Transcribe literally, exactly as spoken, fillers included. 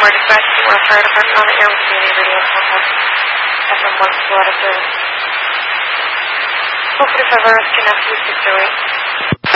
more dispatch to our fire department on the air with community radio contact F M one school out of service. four forty-five hours, connect to six oh eight.